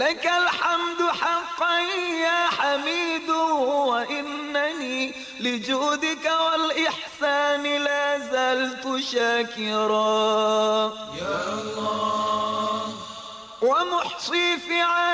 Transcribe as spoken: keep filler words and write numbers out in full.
لك الحمد حقا يا حميد، وإنني لجودك والإحسان لا زلت شاكرا. يا الله ومحصي فعال